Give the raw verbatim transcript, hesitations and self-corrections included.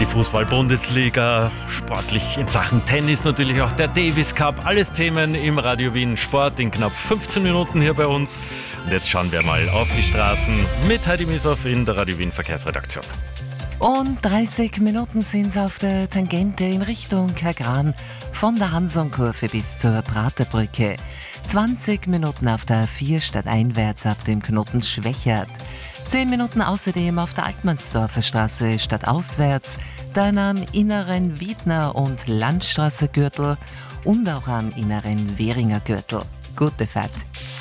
Die Fußball-Bundesliga, sportlich in Sachen Tennis natürlich auch der Davis Cup. Alles Themen im Radio Wien Sport in knapp fünfzehn Minuten hier bei uns. Und jetzt schauen wir mal auf die Straßen mit Heidi Misow in der Radio Wien Verkehrsredaktion. Und dreißig Minuten sind es auf der Tangente in Richtung Kagran von der Hansonkurve bis zur Praterbrücke. zwanzig Minuten auf der A vier stadteinwärts ab dem Knoten Schwächert. zehn Minuten außerdem auf der Altmannsdorfer Straße stadtauswärts, dann am inneren Wiedner- und Landstraße Gürtel und auch am inneren Währinger Gürtel. Gute Fahrt!